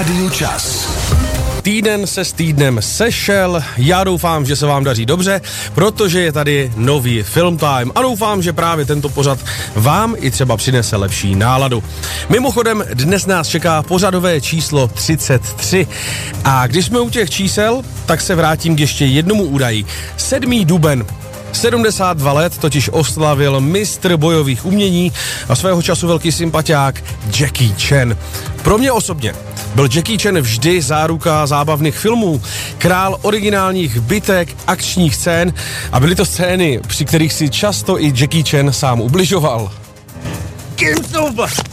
Rádiu Čas. Týden se s týdnem sešel, já doufám, že se vám daří dobře, protože je tady nový Film Time a doufám, že právě tento pořad vám i třeba přinese lepší náladu. Mimochodem, dnes nás čeká pořadové číslo 33 a když jsme u těch čísel, tak se vrátím k ještě jednomu údaji. 7. duben. 72 let totiž oslavil mistr bojových umění a svého času velký sympatiák Jackie Chan. Pro mě osobně byl Jackie Chan vždy záruka zábavných filmů, král originálních bitek, akčních scén a byly to scény, při kterých si často i Jackie Chan sám ubližoval.